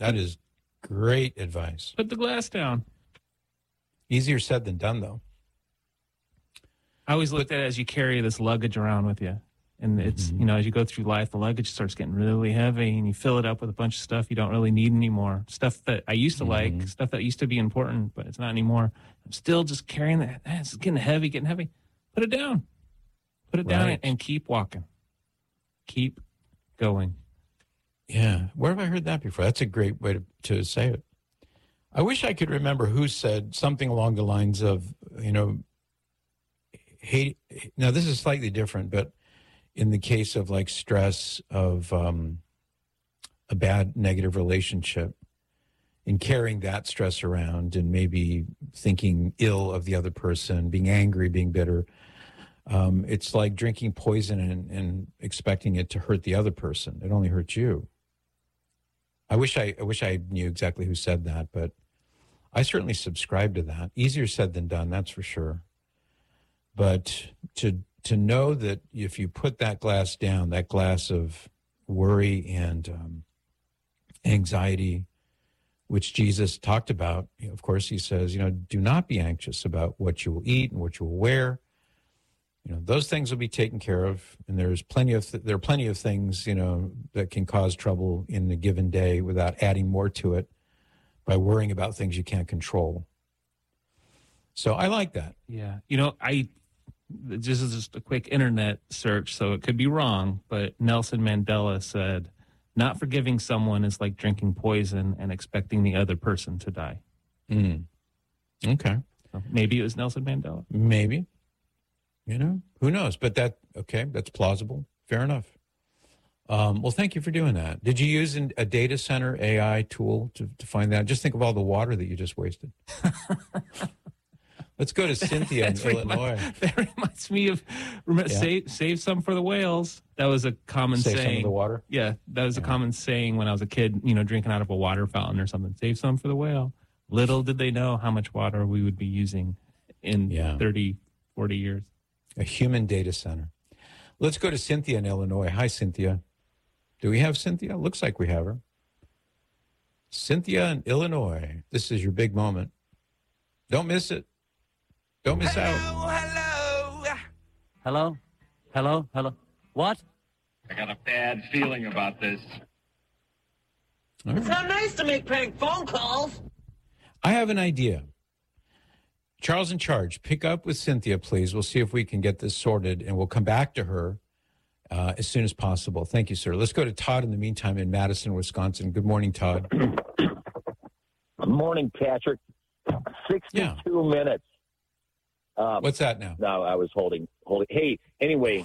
That is great advice. Put the glass down. Easier said than done, though. I always looked at it as you carry this luggage around with you. And it's, as you go through life, the luggage starts getting really heavy and you fill it up with a bunch of stuff you don't really need anymore. Stuff that I used to like, stuff that used to be important, but it's not anymore. I'm still just carrying that. It's getting heavy. Put it down. Put it down and keep walking. Keep going. Yeah. Where have I heard that before? That's a great way to say it. I wish I could remember who said something along the lines of, hate. Now, this is slightly different, but in the case of like stress of a bad negative relationship, in carrying that stress around and maybe thinking ill of the other person, being angry, being bitter, it's like drinking poison and expecting it to hurt the other person. It only hurts you. I wish I knew exactly who said that, but I certainly subscribe to that. Easier said than done, that's for sure. But to know that if you put that glass down, that glass of worry and anxiety, which Jesus talked about, of course, he says, do not be anxious about what you will eat and what you will wear. Those things will be taken care of. And there are plenty of things, that can cause trouble in a given day without adding more to it by worrying about things you can't control. So I like that. Yeah. This is just a quick internet search, so it could be wrong, but Nelson Mandela said, not forgiving someone is like drinking poison and expecting the other person to die. Okay. So maybe it was Nelson Mandela. Maybe. Who knows? But that's plausible. Fair enough. Well, thank you for doing that. Did you use a data center AI tool to find that? Just think of all the water that you just wasted. Let's go to Cynthia in Illinois. That reminds me of save some for the whales. That was a common saying. Save some of the water? Yeah, that was a common saying when I was a kid, drinking out of a water fountain or something. Save some for the whale. Little did they know how much water we would be using in 30, 40 years. A human data center. Let's go to Cynthia in Illinois. Hi, Cynthia. Do we have Cynthia? Looks like we have her. Cynthia in Illinois. This is your big moment. Don't miss it. Don't miss out. Hello. What? I got a bad feeling about this. Right. It's not nice to make prank phone calls. I have an idea. Charles in charge, pick up with Cynthia, please. We'll see if we can get this sorted, and we'll come back to her as soon as possible. Thank you, sir. Let's go to Todd in the meantime in Madison, Wisconsin. Good morning, Todd. Good morning, Patrick. 62 minutes. What's that now? No, I was holding. Hey, anyway,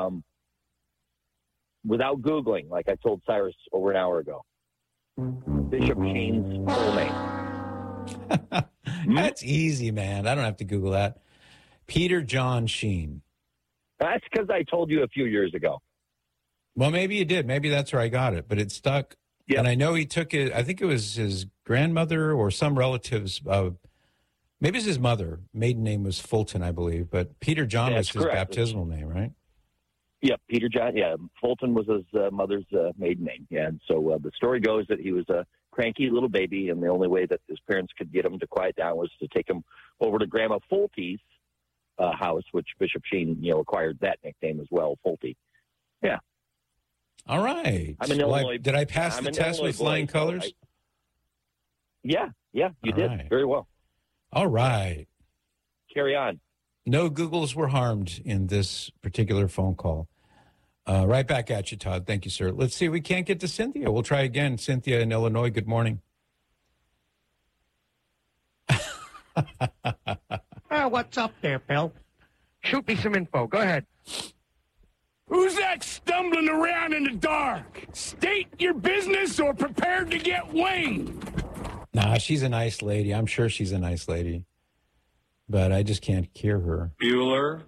without Googling, like I told Cyrus over an hour ago, Bishop Sheen's full name. That's easy, man. I don't have to Google that. Peter John Sheen. That's because I told you a few years ago. Well, maybe you did. Maybe that's where I got it, but it stuck. Yep. And I know he took it. I think it was his grandmother or some relatives. Maybe it's his mother. Maiden name was Fulton, I believe. But Peter John was his baptismal name, right? Yep, Peter John. Yeah, Fulton was his mother's maiden name. Yeah, and so the story goes that he was a cranky little baby, and the only way that his parents could get him to quiet down was to take him over to Grandma Fultie's house, which Bishop Sheen, acquired that nickname as well, Fultie. Yeah. All right. I'm in Illinois. Did I pass the test with flying colors? Yeah, you did. Right. Very well. All right. Carry on. No Googles were harmed in this particular phone call. Right back at you, Todd. Thank you, sir. Let's see if we can't get to Cynthia. We'll try again. Cynthia in Illinois, good morning. What's up there, Bill? Shoot me some info. Go ahead. Who's that stumbling around in the dark? State your business or prepare to get winged. Nah, she's a nice lady. I'm sure she's a nice lady. But I just can't hear her. Bueller.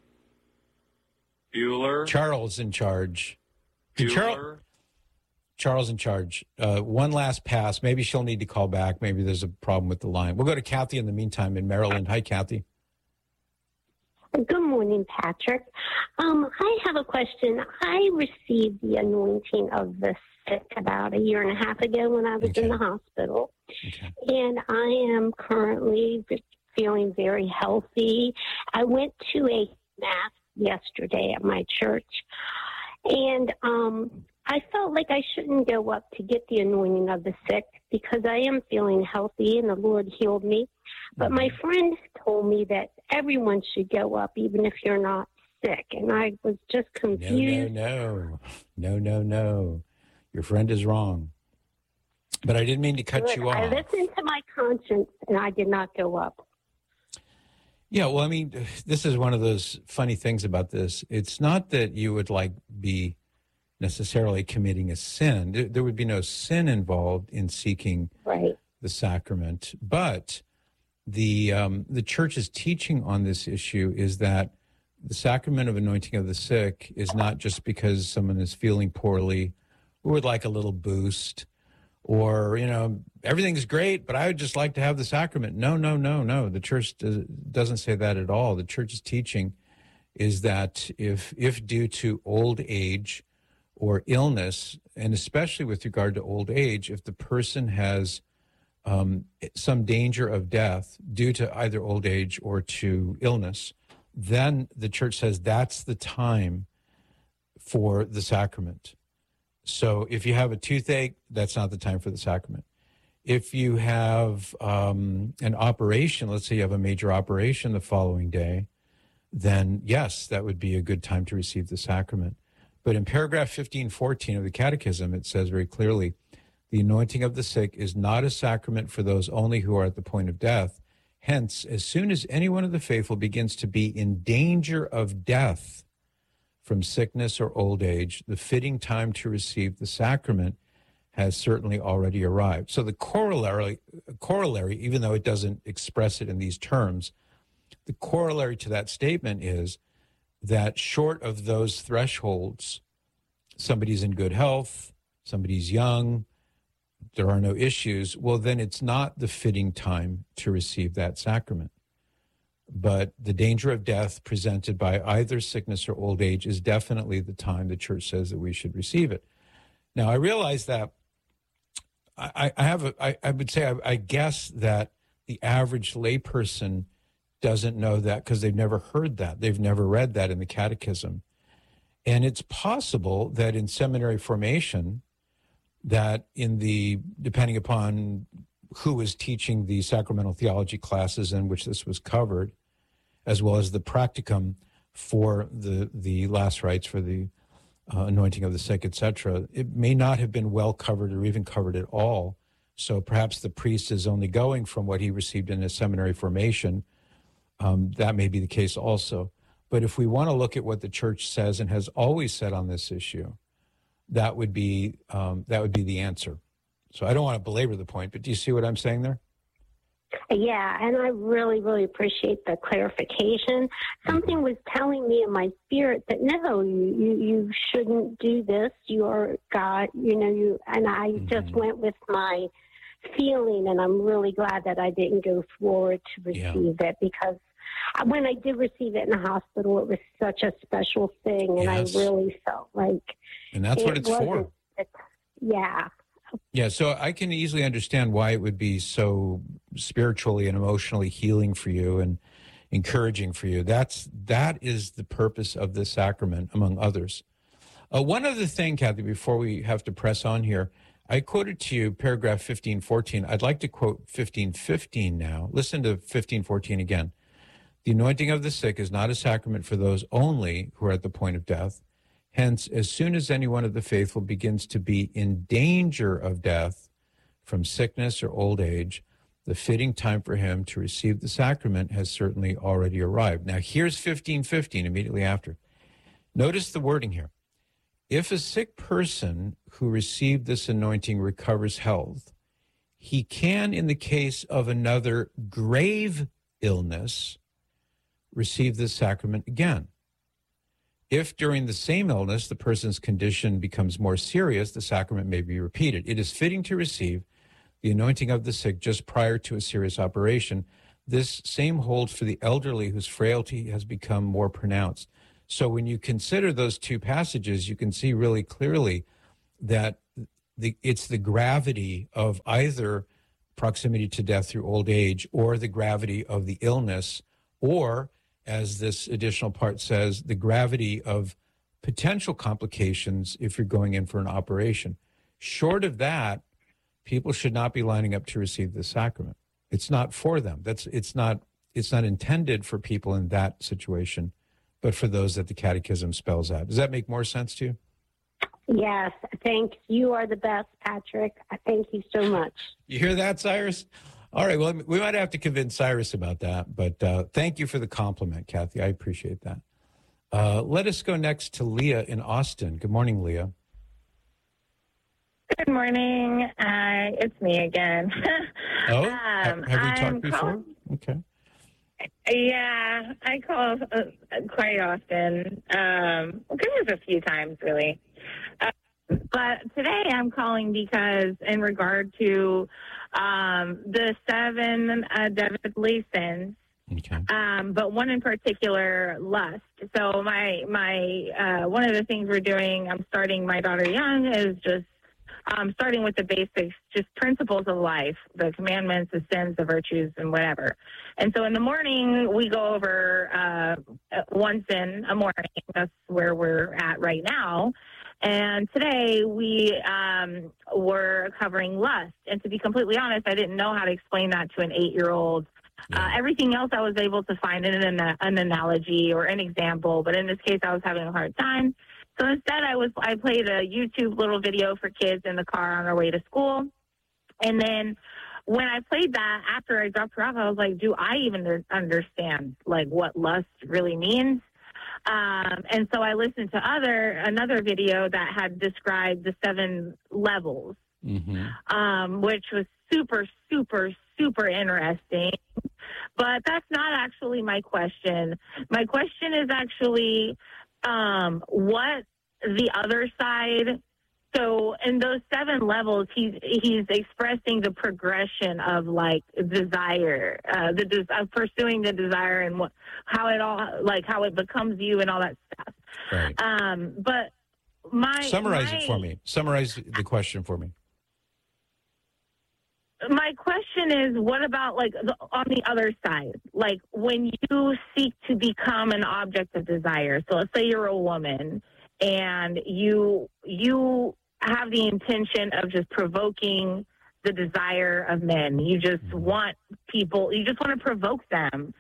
Charles in charge. Bueller. Charles in charge. One last pass. Maybe she'll need to call back. Maybe there's a problem with the line. We'll go to Kathy in the meantime in Maryland. Hi, Kathy. Good morning, Patrick. I have a question. I received the anointing of the sick about a year and a half ago when I was in the hospital. And I am currently feeling very healthy. I went to a mass yesterday at my church, and I felt like I shouldn't go up to get the anointing of the sick because I am feeling healthy and the Lord healed me. But my friend told me that everyone should go up even if you're not sick. And I was just confused. No. Your friend is wrong. But I didn't mean to cut you off. I listened to my conscience and I did not go up. Yeah, well, I mean, this is one of those funny things about this. It's not that you would be necessarily committing a sin. There would be no sin involved in seeking the sacrament. But the church's teaching on this issue is that the sacrament of anointing of the sick is not just because someone is feeling poorly or would like a little boost or, everything's great, but I would just like to have the sacrament. No. The church doesn't say that at all. The church's teaching is that if due to old age or illness, and especially with regard to old age, if the person has some danger of death due to either old age or to illness, then the church says that's the time for the sacrament. So if you have a toothache, that's not the time for the sacrament. If you have an operation, let's say you have a major operation the following day, then yes, that would be a good time to receive the sacrament. But in paragraph 1514 of the Catechism, it says very clearly, the anointing of the sick is not a sacrament for those only who are at the point of death. Hence, as soon as any one of the faithful begins to be in danger of death from sickness or old age, the fitting time to receive the sacrament has certainly already arrived. So the corollary, even though it doesn't express it in these terms, the corollary to that statement is that short of those thresholds, somebody's in good health, somebody's young, there are no issues, well, then it's not the fitting time to receive that sacrament. But the danger of death presented by either sickness or old age is definitely the time the church says that we should receive it. Now, I realize that I would say I guess that the average layperson doesn't know that because they've never heard that. They've never read that in the Catechism. And it's possible that in seminary formation, that depending upon who was teaching the sacramental theology classes in which this was covered, as well as the practicum for the last rites for the anointing of the sick, etc., it may not have been well covered or even covered at all. So perhaps the priest is only going from what he received in his seminary formation. That may be the case also. But if we want to look at what the church says and has always said on this issue, that would be the answer. So I don't want to belabor the point, but do you see what I'm saying there? Yeah, and I really, really appreciate the clarification. Something was telling me in my spirit that no, you shouldn't do this. You are God, and I just went with my feeling, and I'm really glad that I didn't go forward to receive it, because when I did receive it in the hospital, it was such a special thing, and I really felt like... And that's what it's for. Yeah, so I can easily understand why it would be so spiritually and emotionally healing for you and encouraging for you. That is the purpose of this sacrament, among others. One other thing, Kathy, before we have to press on here, I quoted to you paragraph 1514. I'd like to quote 1515 now. Listen to 1514 again. The anointing of the sick is not a sacrament for those only who are at the point of death. Hence, as soon as any one of the faithful begins to be in danger of death from sickness or old age, the fitting time for him to receive the sacrament has certainly already arrived. Now, here's 1515 immediately after. Notice the wording here. If a sick person who received this anointing recovers health, he can, in the case of another grave illness, receive this sacrament again. If during the same illness the person's condition becomes more serious, the sacrament may be repeated. It is fitting to receive the anointing of the sick just prior to a serious operation. This same holds for the elderly whose frailty has become more pronounced. So when you consider those two passages, you can see really clearly that it's the gravity of either proximity to death through old age or the gravity of the illness, or, as this additional part says, the gravity of potential complications if you're going in for an operation. Short of that, people should not be lining up to receive the sacrament. It's not for them. It's not intended for people in that situation, but for those that the Catechism spells out. Does that make more sense to you? Yes, thanks. You are the best, Patrick. Thank you so much. You hear that, Cyrus? All right, well, we might have to convince Cyrus about that, but thank you for the compliment, Kathy. I appreciate that. Let us go next to Leah in Austin. Good morning, Leah. Good morning. It's me again. Oh, have we talked before? Okay. Yeah, I call quite often. Goodness, a few times, really. But today I'm calling because in regard to the 7 deadly sins, okay. But one in particular, lust. So my one of the things we're doing, I'm starting my daughter young, is just starting with the basics, just principles of life, the commandments, the sins, the virtues, and whatever. And so in the morning, we go over one sin a morning. That's where we're at right now. And today we were covering lust. And to be completely honest, I didn't know how to explain that to an 8-year-old. Everything else I was able to find in an analogy or an example, but in this case, I was having a hard time. So instead, I played a YouTube little video for kids in the car on our way to school. And then when I played that, after I dropped her off, I was like, do I even understand, like, what lust really means? And so I listened to another video that had described the 7 levels, which was super, super, super interesting. But that's not actually my question. My question is actually what the other side. So in those 7 levels, he's expressing the progression of like desire, of pursuing the desire and how it becomes you and all that stuff. Right. But summarize it for me. Summarize the question for me. My question is, what about like on the other side? Like when you seek to become an object of desire. So let's say you're a woman and you have the intention of just provoking the desire of men. You just want people, you just want to provoke them.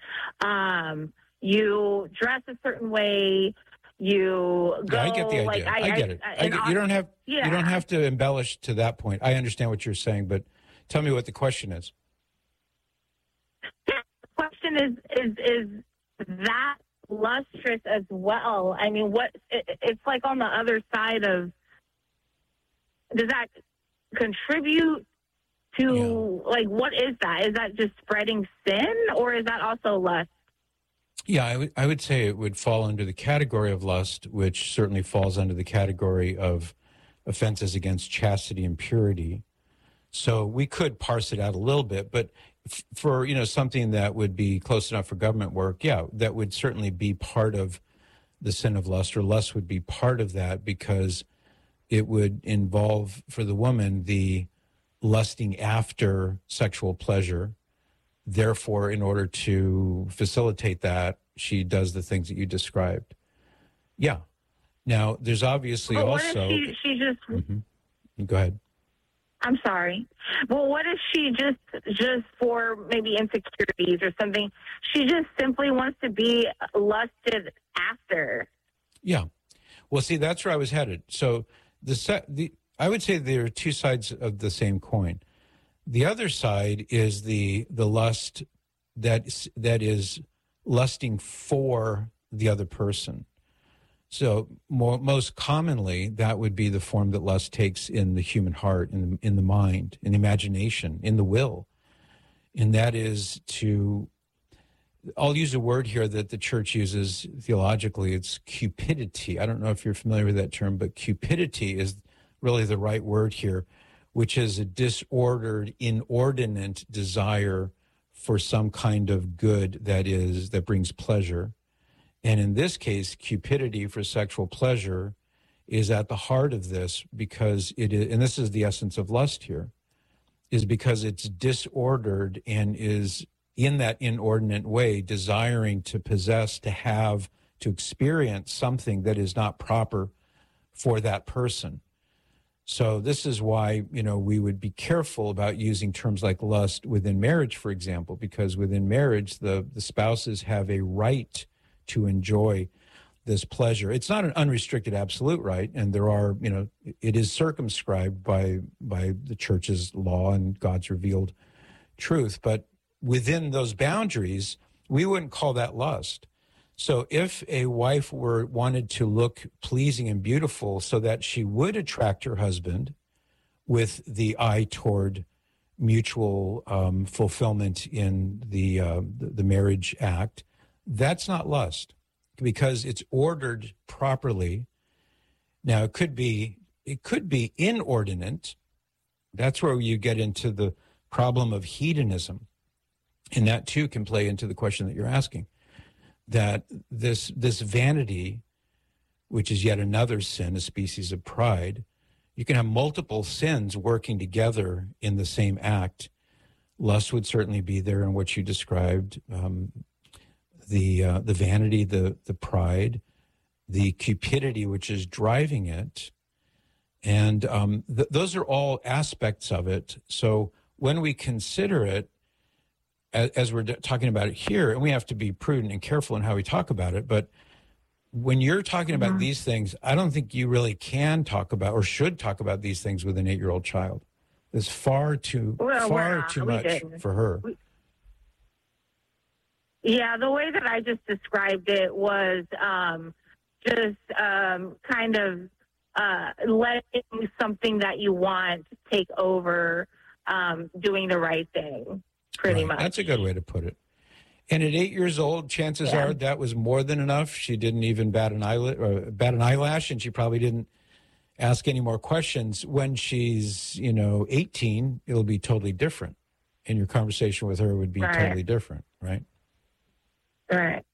You dress a certain way. You go. Yeah, I get the idea. I get it. You don't have to embellish to that point. I understand what you're saying, but tell me what the question is. The question is that lustrous as well? I mean, it's like on the other side of, does that contribute to, like, what is that? Is that just spreading sin, or is that also lust? Yeah, I would say it would fall under the category of lust, which certainly falls under the category of offenses against chastity and purity. So we could parse it out a little bit, but for, something that would be close enough for government work, yeah, that would certainly be part of the sin of lust, or lust would be part of that, because it would involve, for the woman, the lusting after sexual pleasure. Therefore, in order to facilitate that, she does the things that you described. Yeah. Now, there's obviously also... she just... Go ahead. I'm sorry. Well, what if she just for maybe insecurities or something, she just simply wants to be lusted after? Yeah. Well, see, that's where I was headed. So I would say there are two sides of the same coin. The other side is the lust that is lusting for the other person. So most commonly, that would be the form that lust takes in the human heart, in the mind, in the imagination, in the will. And that is I'll use a word here that the church uses theologically. It's cupidity. I don't know if you're familiar with that term, but cupidity is really the right word here, which is a disordered, inordinate desire for some kind of good that brings pleasure. And in this case, cupidity for sexual pleasure is at the heart of this, because it is, and this is the essence of lust here, is because it's disordered and is in that inordinate way desiring to possess, to have, to experience something that is not proper for that person. So this is why, we would be careful about using terms like lust within marriage, for example, because within marriage, the spouses have a right to enjoy this pleasure. It's not an unrestricted absolute right, and there are, it is circumscribed by the church's law and God's revealed truth. But within those boundaries, we wouldn't call that lust. So if a wife wanted to look pleasing and beautiful so that she would attract her husband with the eye toward mutual fulfillment in the marriage act, that's not lust, because it's ordered properly. Now, it could be inordinate. That's where you get into the problem of hedonism. And that, too, can play into the question that you're asking, that this vanity, which is yet another sin, a species of pride, you can have multiple sins working together in the same act. Lust would certainly be there in what you described, the vanity, the pride, the cupidity, which is driving it. And those are all aspects of it. So when we consider it, as we're talking about it here, and we have to be prudent and careful in how we talk about it, but when you're talking about these things, I don't think you really can talk about or should talk about these things with an 8-year-old child. There's far too much for her. Yeah, the way that I just described it was kind of letting something that you want take over, doing the right thing, pretty much. That's a good way to put it. And at 8 years old, chances are that was more than enough. She didn't even bat an eyelash, and she probably didn't ask any more questions. When she's, 18, it'll be totally different. And your conversation with her would be totally different, right? Right.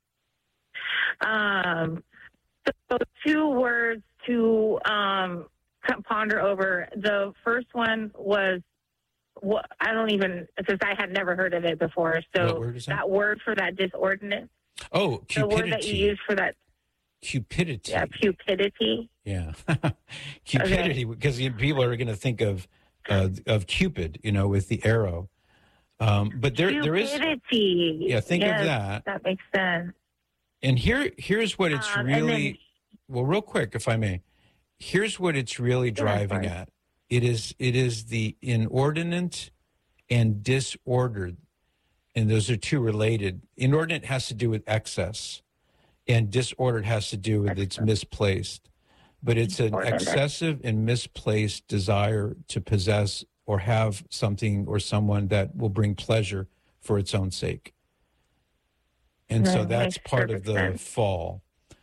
So 2 words to ponder over. The first one was, because I had never heard of it before. So that word for that disordinate. Oh, cupidity. The word that you use for that. Cupidity. Yeah, cupidity. Yeah. Cupidity, because people are going to think of Cupid, with the arrow. But there is. Cupidity. Yeah, think of that. That makes sense. And here's what it's really, well, real quick, if I may, here's what it's really driving at. It is the inordinate and disordered, and those are 2 related. Inordinate has to do with excess, and disordered has to do with it's misplaced. But it's an excessive and misplaced desire to possess or have something or someone that will bring pleasure for its own sake. And so that's part of the fall.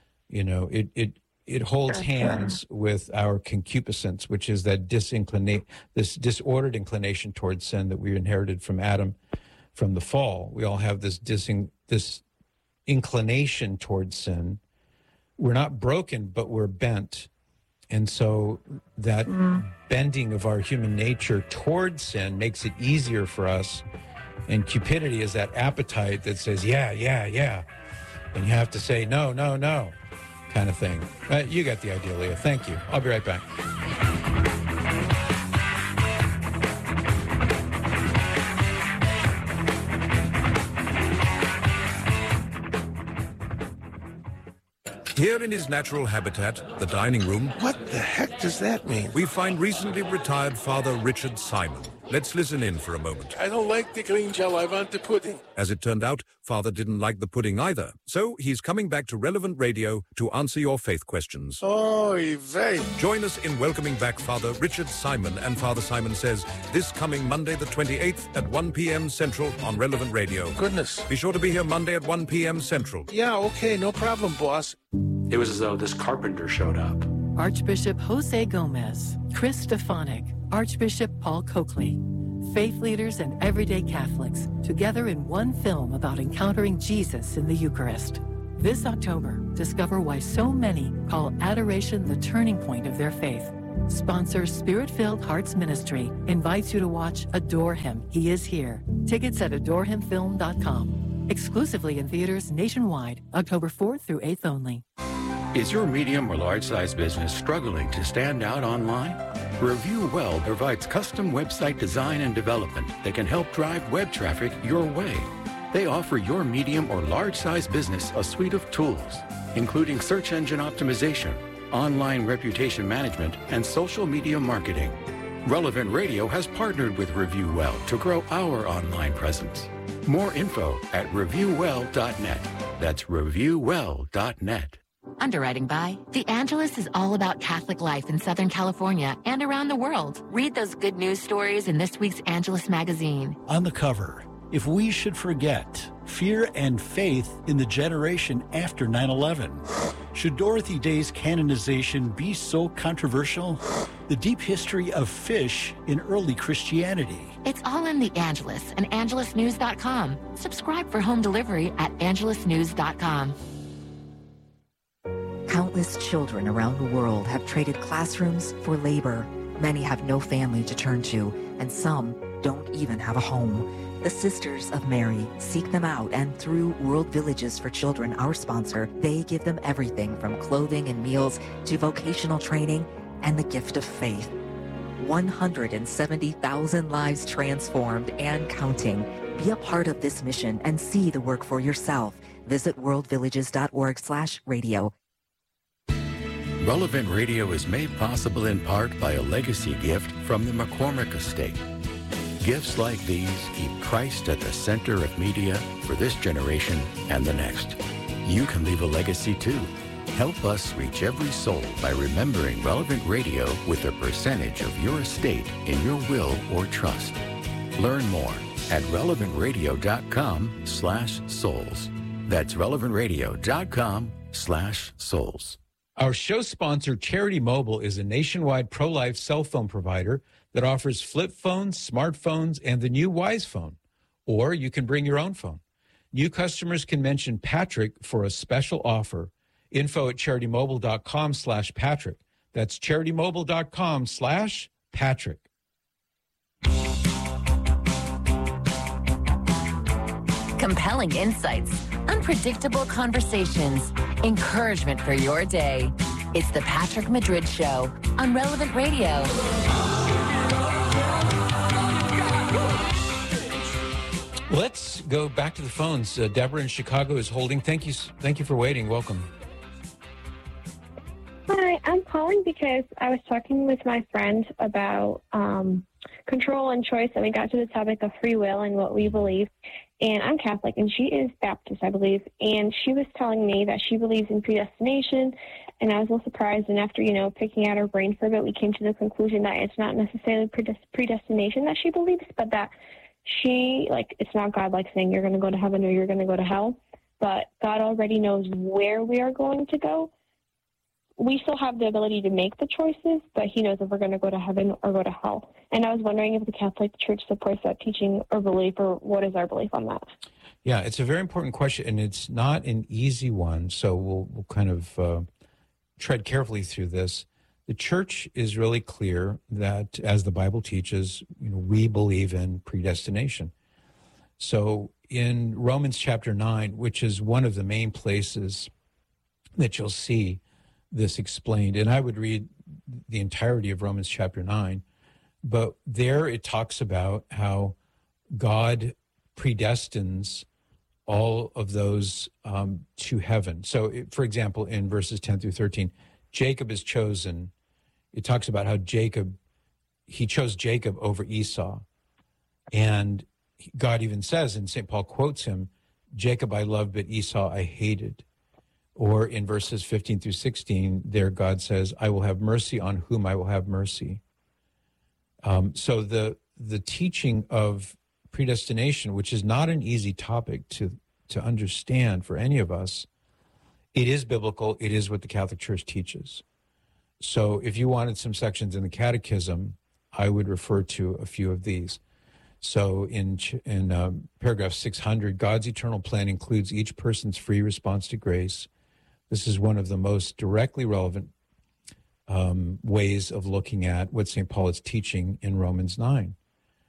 It holds hands with our concupiscence, which is that this disordered inclination towards sin that we inherited from Adam from the fall. We all have this inclination towards sin. We're not broken, but we're bent. And so that bending of our human nature towards sin makes it easier for us. And cupidity is that appetite that says, yeah. And you have to say, no, kind of thing. You got the idea, Leah. Thank you. I'll be right back. Here in his natural habitat, the dining room... What the heck does that mean? ...we find recently retired Father Richard Simon. Let's listen in for a moment. I don't like the green gel. I want the pudding. As it turned out, Father didn't like the pudding either. So he's coming back to Relevant Radio to answer your faith questions. Oy vey. Join us in welcoming back Father Richard Simon and Father Simon Says this coming Monday the 28th at 1 p.m. Central on Relevant Radio. Goodness. Be sure to be here Monday at 1 p.m. Central. Yeah, okay, no problem, boss. It was as though this carpenter showed up. Archbishop Jose Gomez, Chris Stefanik, Archbishop Paul Coakley. faith leaders and everyday Catholics together in one film about encountering Jesus in the Eucharist. This October, discover why so many call adoration the turning point of their faith. Sponsor Spirit-Filled Hearts Ministry invites you to watch Adore Him, He Is Here. Tickets at adorehimfilm.com. Exclusively in theaters nationwide, October 4th through 8th only. Is your medium or large-size business struggling to stand out online? Review Well provides custom website design and development that can help drive web traffic your way. They offer your medium or large-size business a suite of tools, including search engine optimization, online reputation management, and social media marketing. Relevant Radio has partnered with Review Well to grow our online presence. More info at reviewwell.net. That's reviewwell.net. Underwriting by The Angelus is all about Catholic life in Southern California and around the world. Read those good news stories in this week's Angelus magazine. On the cover, if we should forget fear and faith in the generation after 9/11. Should Dorothy Day's canonization be so controversial? The deep history of fish in early Christianity. It's all in The Angelus and angelusnews.com. Subscribe for home delivery at angelusnews.com. Countless children around the world have traded classrooms for labor. Many have no family to turn to, and some don't even have a home. The Sisters of Mary seek them out, and through World Villages for Children, our sponsor, they give them everything from clothing and meals to vocational training and the gift of faith. 170,000 lives transformed and counting. Be a part of this mission and see the work for yourself. Visit worldvillages.org/radio. Relevant Radio is made possible in part by a legacy gift from the McCormick Estate. Gifts like these keep Christ at the center of media for this generation and the next. You can leave a legacy too. Help us reach every soul by remembering Relevant Radio with a percentage of your estate in your will or trust. Learn more at relevantradio.com/souls. That's relevantradio.com/souls. Our show sponsor, Charity Mobile, is a nationwide pro-life cell phone provider that offers flip phones, smartphones, and the new Wise phone. Or you can bring your own phone. New customers can mention Patrick for a special offer. Info at CharityMobile.com/Patrick. That's CharityMobile.com/Patrick. Compelling insights, unpredictable conversations, encouragement for your day. It's the Patrick Madrid Show on Relevant Radio. Let's go back to the phones. Deborah in Chicago is holding. Thank you for waiting. Welcome. Hi, I'm calling because I was talking with my friend about control and choice, and we got to the topic of free will and what we believe. And I'm Catholic, and she is Baptist, I believe. And she was telling me that she believes in predestination, and I was a little surprised. And after, picking out her brain for a bit, we came to the conclusion that it's not necessarily predestination that she believes, but that it's not God saying you're going to go to heaven or you're going to go to hell, but God already knows where we are going to go. We still have the ability to make the choices, but he knows if we're going to go to heaven or go to hell. And I was wondering if the Catholic Church supports that teaching or belief, or what is our belief on that? Yeah, it's a very important question, and it's not an easy one, so we'll kind of tread carefully through this. The Church is really clear that, as the Bible teaches, we believe in predestination. So in Romans chapter 9, which is one of the main places that you'll see this explained, and I would read the entirety of Romans chapter 9, but there it talks about how God predestines all of those to heaven. So, for example, in verses 10 through 13, Jacob is chosen. It talks about how he chose Jacob over Esau. And God even says, and St. Paul quotes him, Jacob I loved, but Esau I hated. Or in verses 15 through 16, there God says, I will have mercy on whom I will have mercy. So the teaching of predestination, which is not an easy topic to understand for any of us, it is biblical. It is what the Catholic Church teaches. So if you wanted some sections in the Catechism, I would refer to a few of these. So in paragraph 600, God's eternal plan includes each person's free response to grace. This is one of the most directly relevant ways of looking at what St. Paul is teaching in Romans 9.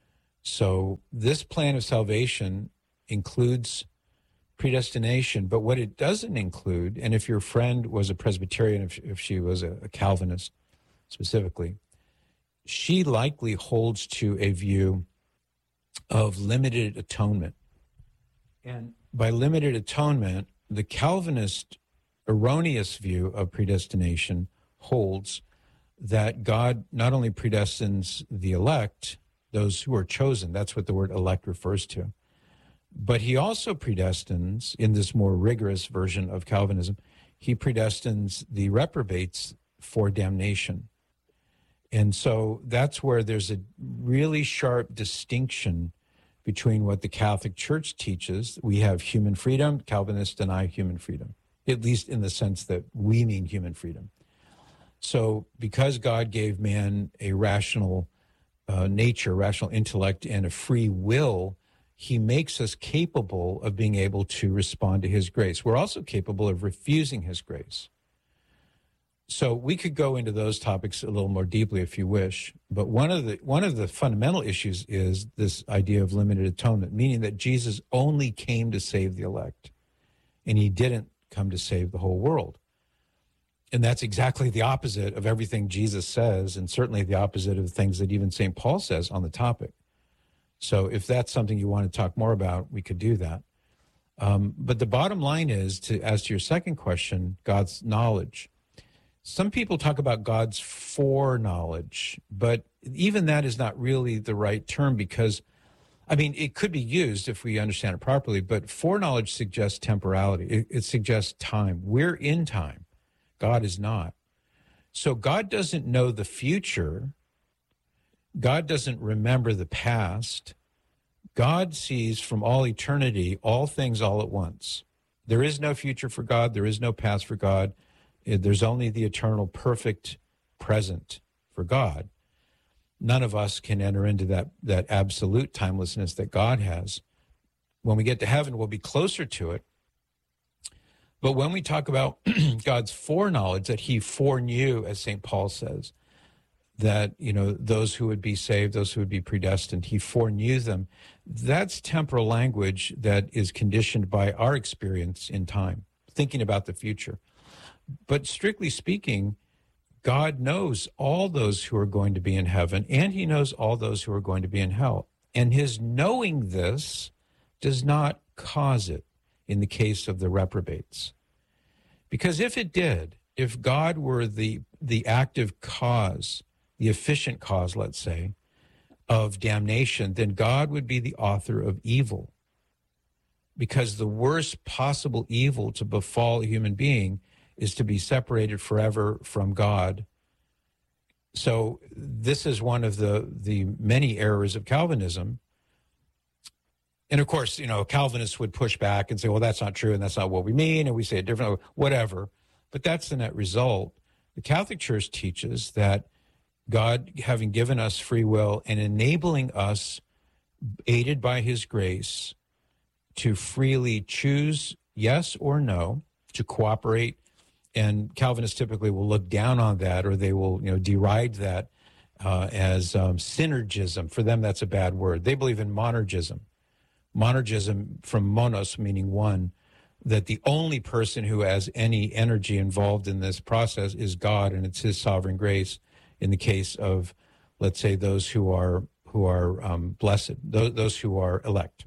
So this plan of salvation includes predestination, but what it doesn't include, and if your friend was a Presbyterian, if she was a Calvinist specifically, she likely holds to a view of limited atonement. And by limited atonement, the Calvinist erroneous view of predestination holds that God not only predestines the elect, those who are chosen, that's what the word elect refers to, but he also predestines, in this more rigorous version of Calvinism, he predestines the reprobates for damnation. And so that's where there's a really sharp distinction between what the Catholic Church teaches. We have human freedom. Calvinists deny human freedom, at least in the sense that we mean human freedom. So because God gave man a rational nature, rational intellect, and a free will, he makes us capable of being able to respond to his grace. We're also capable of refusing his grace. So we could go into those topics a little more deeply if you wish, but one of the fundamental issues is this idea of limited atonement, meaning that Jesus only came to save the elect, and he didn't come to save the whole world. And that's exactly the opposite of everything Jesus says, and certainly the opposite of the things that even St. Paul says on the topic. So if that's something you want to talk more about, we could do that. But the bottom line is, as to your second question, God's knowledge. Some people talk about God's foreknowledge, but even that is not really the right term because, I mean, it could be used if we understand it properly, but foreknowledge suggests temporality. It suggests time. We're in time. God is not. So God doesn't know the future. God doesn't remember the past. God sees from all eternity all things all at once. There is no future for God. There is no past for God. There's only the eternal, perfect present for God. None of us can enter into that absolute timelessness that God has. When we get to heaven, we'll be closer to it. But when we talk about God's foreknowledge, that he foreknew, as St. Paul says, that, you know, those who would be saved, those who would be predestined, he foreknew them. That's temporal language that is conditioned by our experience in time, thinking about the future. But strictly speaking, God knows all those who are going to be in heaven, and he knows all those who are going to be in hell. And his knowing this does not cause it in the case of the reprobates. Because if it did, if God were the active cause, the efficient cause, let's say, of damnation, then God would be the author of evil. Because the worst possible evil to befall a human being is to be separated forever from God. So this is one of the many errors of Calvinism. And of course, you know, Calvinists would push back and say, well, that's not true, and that's not what we mean, and we say it differently, whatever. But that's the net result. The Catholic Church teaches that God, having given us free will and enabling us, aided by his grace, to freely choose yes or no, to cooperate. And Calvinists typically will look down on that, or they will, you know, deride that as synergism. For them, that's a bad word. They believe in monergism. Monergism, from monos, meaning one, that the only person who has any energy involved in this process is God, and it's his sovereign grace in the case of, let's say, those who are blessed, those who are elect.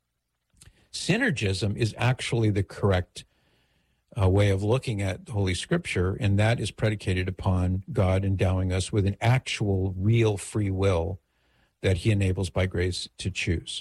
Synergism is actually the correct way of looking at Holy Scripture, and that is predicated upon God endowing us with an actual, real free will that he enables by grace to choose.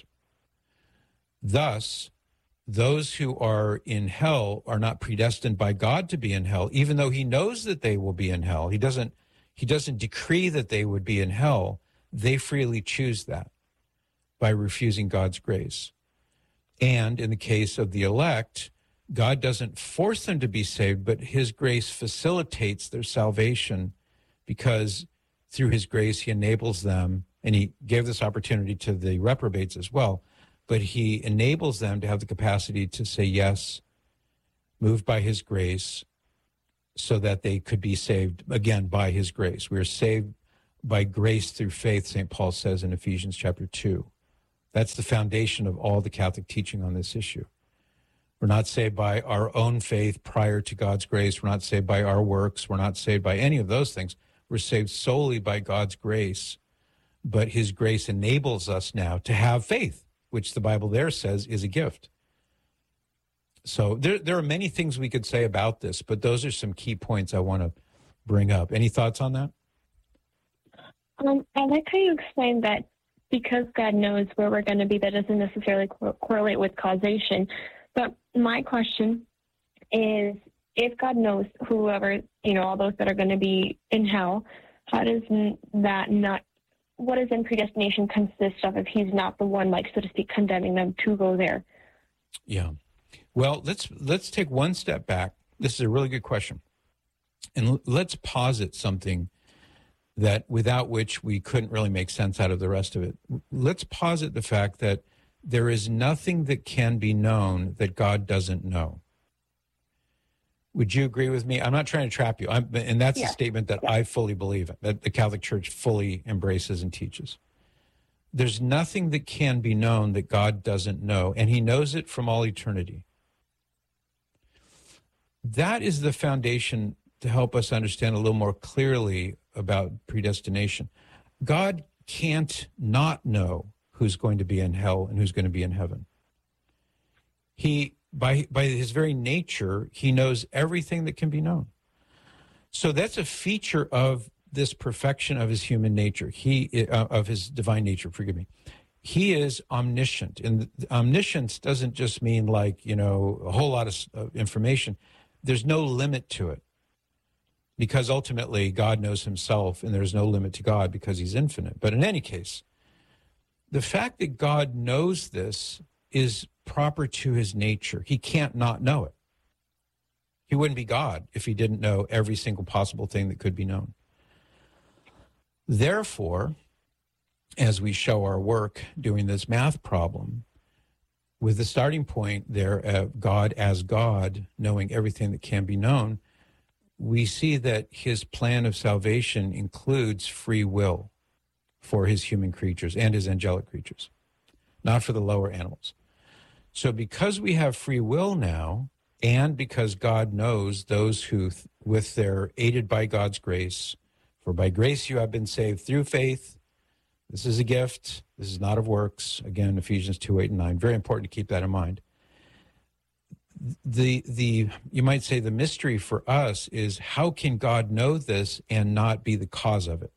Thus, those who are in hell are not predestined by God to be in hell, even though he knows that they will be in hell. He doesn't decree that they would be in hell. They freely choose that by refusing God's grace. And in the case of the elect, God doesn't force them to be saved, but his grace facilitates their salvation because through his grace he enables them, And he gave this opportunity to the reprobates as well. But he enables them to have the capacity to say yes, moved by his grace, so that they could be saved, again, by his grace. We are saved by grace through faith, St. Paul says in Ephesians chapter 2. That's the foundation of all the Catholic teaching on this issue. We're not saved by our own faith prior to God's grace. We're not saved by our works. We're not saved by any of those things. We're saved solely by God's grace. But his grace enables us now to have faith, which the Bible there says is a gift. So there are many things we could say about this, but those are some key points I want to bring up. Any thoughts on that? I like how you explained that because God knows where we're going to be, that doesn't necessarily correlate with causation. But my question is, if God knows whoever, all those that are going to be in hell, how does that not, what does then predestination consist of if he's not the one, so to speak, condemning them to go there? Yeah. Well, let's take one step back. This is a really good question. And let's posit something that without which we couldn't really make sense out of the rest of it. Let's posit the fact that there is nothing that can be known that God doesn't know. Would you agree with me? I'm not trying to trap you. And that's a statement that I fully believe in, that the Catholic Church fully embraces and teaches. There's nothing that can be known that God doesn't know, and he knows it from all eternity. That is the foundation to help us understand a little more clearly about predestination. God can't not know who's going to be in hell and who's going to be in heaven. He, by his very nature, he knows everything that can be known. So that's a feature of this perfection of his human nature. Of his divine nature, forgive me. He is omniscient. And omniscience doesn't just mean a whole lot of information. There's no limit to it, because ultimately God knows himself, and there's no limit to God because he's infinite. But in any case, the fact that God knows this is proper to his nature. He can't not know it. He wouldn't be God if he didn't know every single possible thing that could be known. Therefore, as we show our work doing this math problem, with the starting point there of God as God, knowing everything that can be known, we see that his plan of salvation includes free will for his human creatures and his angelic creatures, not for the lower animals. So because we have free will now, and because God knows those who, with their aided by God's grace, for by grace you have been saved through faith. This is a gift. This is not of works. Again, Ephesians 2:8-9. Very important to keep that in mind. You might say the mystery for us is, how can God know this and not be the cause of it?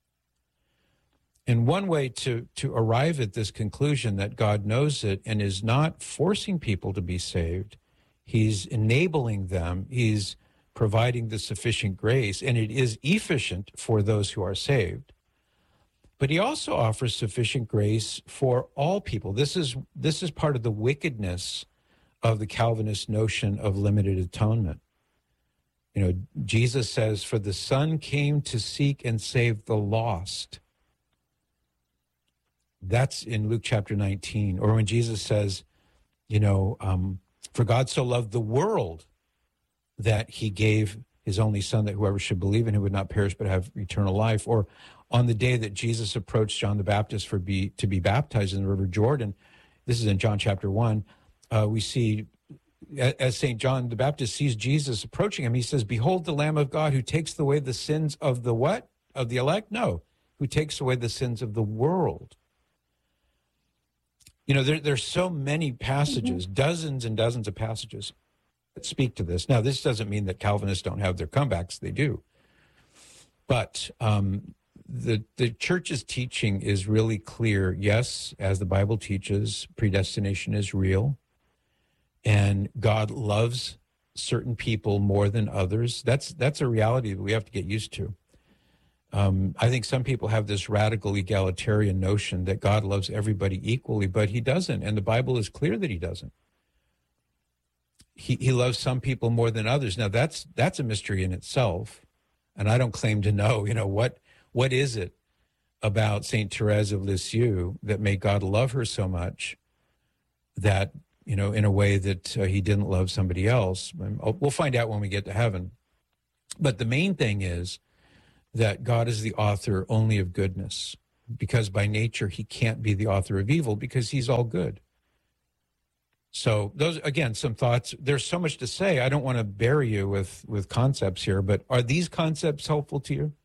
And one way to arrive at this conclusion that God knows it and is not forcing people to be saved, he's enabling them, he's providing the sufficient grace, and it is efficient for those who are saved. But he also offers sufficient grace for all people. This is part of the wickedness of the Calvinist notion of limited atonement. Jesus says, "For the Son came to seek and save the lost." That's in Luke chapter 19. Or when Jesus says, for God so loved the world that he gave his only Son, that whoever should believe in him would not perish but have eternal life. Or on the day that Jesus approached John the Baptist to be baptized in the River Jordan, this is in John chapter 1, we see, as St. John the Baptist sees Jesus approaching him, he says, "Behold the Lamb of God who takes away the sins of the what? Of the elect? No, who takes away the sins of the world." There's so many passages, dozens and dozens of passages that speak to this. Now, this doesn't mean that Calvinists don't have their comebacks. They do. But the church's teaching is really clear. Yes, as the Bible teaches, predestination is real. And God loves certain people more than others. That's a reality that we have to get used to. I think some people have this radical egalitarian notion that God loves everybody equally, but he doesn't. And the Bible is clear that he doesn't. He loves some people more than others. Now, that's a mystery in itself. And I don't claim to know, what is it about St. Therese of Lisieux, that may God love her so much that, you know, in a way that he didn't love somebody else. We'll find out when we get to heaven. But the main thing is that God is the author only of goodness, because by nature he can't be the author of evil because he's all good. So those, again, some thoughts. There's so much to say. I don't want to bury you with concepts here, but are these concepts helpful to you?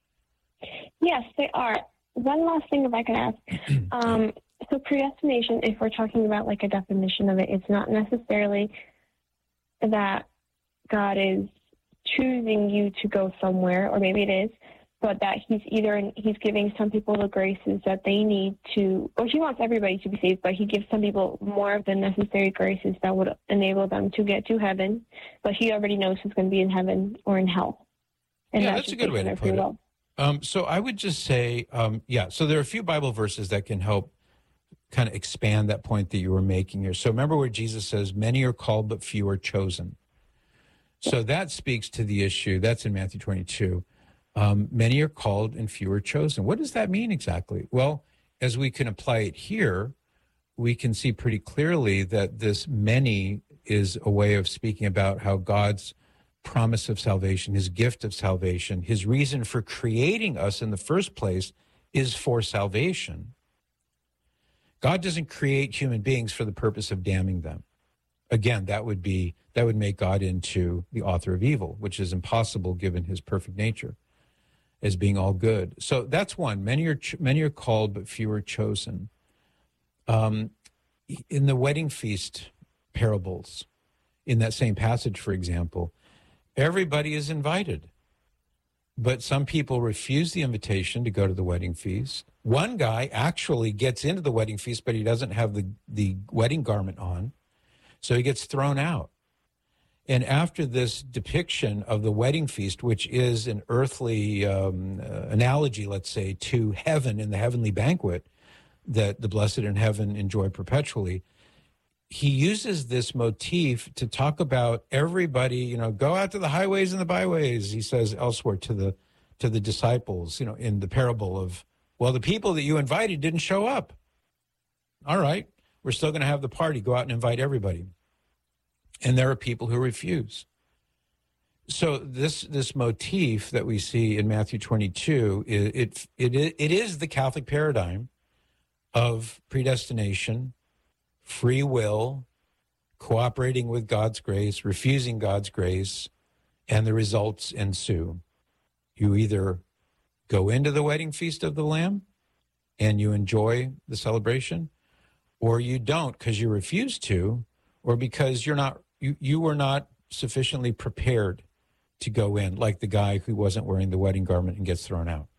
Yes, they are. One last thing, if I could ask. So predestination, if we're talking about like a definition of it, it's not necessarily that God is choosing you to go somewhere, or maybe it is, but that he's giving some people the graces that they need to, or he wants everybody to be saved, but he gives some people more of the necessary graces that would enable them to get to heaven, but he already knows who's going to be in heaven or in hell. And yeah, that's a good way to put it. So I would just say, so there are a few Bible verses that can help kind of expand that point that you were making here. So remember where Jesus says, many are called, but few are chosen. So that speaks to the issue. That's in Matthew 22. Many are called and few are chosen. What does that mean exactly? Well, as we can apply it here, we can see pretty clearly that this many is a way of speaking about how God's promise of salvation, his gift of salvation, his reason for creating us in the first place is for salvation. God doesn't create human beings for the purpose of damning them. Again, that would make God into the author of evil, which is impossible given his perfect nature as being all good. So that's one. Many are called, but few are chosen. In the wedding feast parables, in that same passage, for example, everybody is invited, but some people refuse the invitation to go to the wedding feast. One guy actually gets into the wedding feast, but he doesn't have the wedding garment on, so he gets thrown out. And after this depiction of the wedding feast, which is an earthly analogy, let's say, to heaven and the heavenly banquet that the blessed in heaven enjoy perpetually, he uses this motif to talk about everybody, go out to the highways and the byways, he says elsewhere to the disciples, in the parable of, well, the people that you invited didn't show up. All right, we're still going to have the party. Go out and invite everybody. And there are people who refuse. So this motif that we see in Matthew 22, it is the Catholic paradigm of predestination, free will, cooperating with God's grace, refusing God's grace, and the results ensue. You either go into the wedding feast of the Lamb and you enjoy the celebration, or you don't because you refuse to, or because you were not sufficiently prepared to go in, like the guy who wasn't wearing the wedding garment and gets thrown out.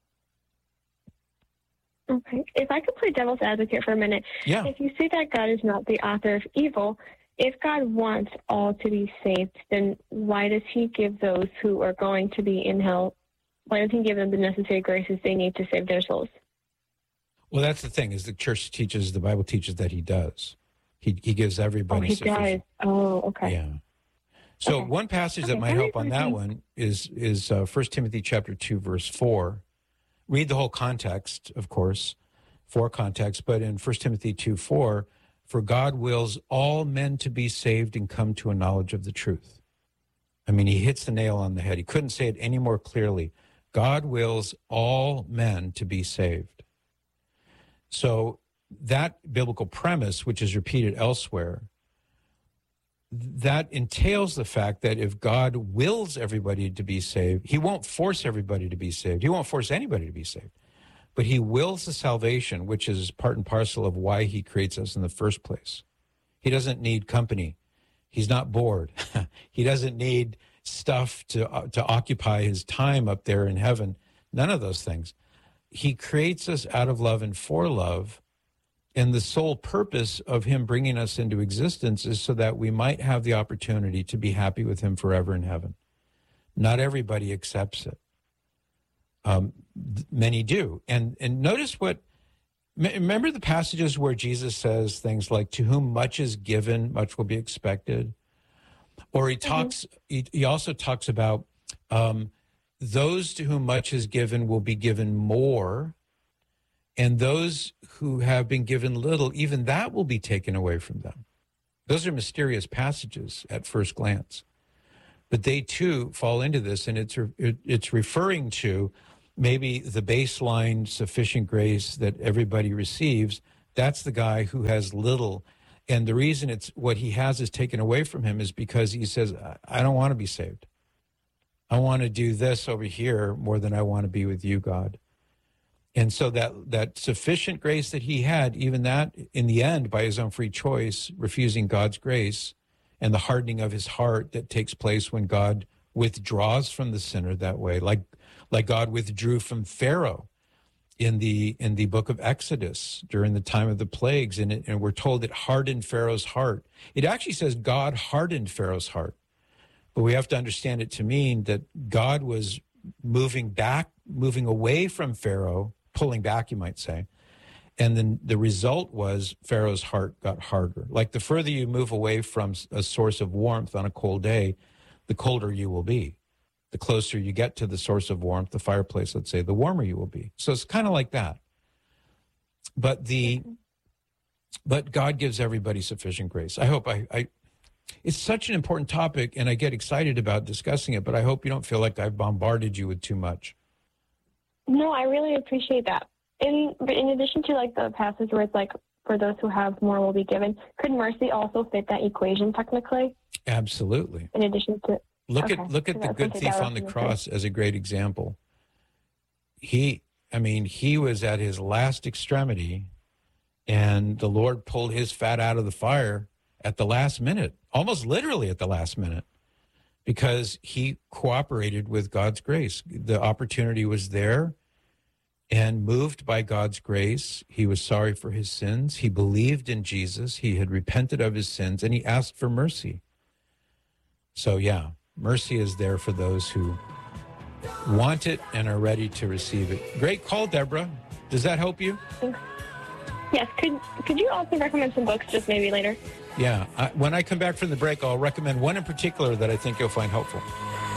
Okay. If I could play devil's advocate for a minute. Yeah. If you say that God is not the author of evil, if God wants all to be saved, then why does he give those who are going to be in hell, why doesn't he give them the necessary graces they need to save their souls? Well, that's the thing, is the church teaches, the Bible teaches that he does. He gives everybody sufficient. Does. Oh, okay. Yeah. So okay. One passage that might help on that one is 1 Timothy chapter 2, verse 4. Read the whole context, of course, for context, but in 1 Timothy 2:4, for God wills all men to be saved and come to a knowledge of the truth. I mean, he hits the nail on the head. He couldn't say it any more clearly. God wills all men to be saved. So that biblical premise, which is repeated elsewhere, that entails the fact that if God wills everybody to be saved, he won't force everybody to be saved. He won't force anybody to be saved. But he wills the salvation, which is part and parcel of why he creates us in the first place. He doesn't need company. He's not bored. He doesn't need stuff to occupy his time up there in heaven. None of those things. He creates us out of love and for love. And the sole purpose of him bringing us into existence is so that we might have the opportunity to be happy with him forever in heaven. Not everybody accepts it. Many do. And notice remember the passages where Jesus says things like, to whom much is given, much will be expected. Or he also talks about those to whom much is given will be given more. And those who have been given little, even that will be taken away from them. Those are mysterious passages at first glance. But they too fall into this, and it's referring to maybe the baseline sufficient grace that everybody receives. That's the guy who has little. And the reason it's what he has is taken away from him is because he says, I don't want to be saved. I want to do this over here more than I want to be with you, God. And so that sufficient grace that he had, even that in the end, by his own free choice, refusing God's grace and the hardening of his heart that takes place when God withdraws from the sinner that way, like God withdrew from Pharaoh in the book of Exodus during the time of the plagues. And we're told it hardened Pharaoh's heart. It actually says God hardened Pharaoh's heart. But we have to understand it to mean that God was moving away from Pharaoh, pulling back, you might say. And then the result was Pharaoh's heart got harder. Like the further you move away from a source of warmth on a cold day, the colder you will be. The closer you get to the source of warmth, the fireplace, let's say, the warmer you will be. So it's kind of like that. But God gives everybody sufficient grace. I hope it's such an important topic, and I get excited about discussing it, but I hope you don't feel like I've bombarded you with too much. No, I really appreciate that. In addition to like the passage where it's like, for those who have more will be given, could mercy also fit that equation technically? Absolutely. In addition to... Look at the good thief on the cross as a great example. He was at his last extremity, and the Lord pulled his fat out of the fire at the last minute, almost literally at the last minute, because he cooperated with God's grace. The opportunity was there, and moved by God's grace, he was sorry for his sins. He believed in Jesus. He had repented of his sins, and he asked for mercy. So, yeah, mercy is there for those who want it and are ready to receive it. Great call, Deborah. Does that help you? Thanks. Yes. Could you also recommend some books just maybe later? Yeah. When I come back from the break, I'll recommend one in particular that I think you'll find helpful.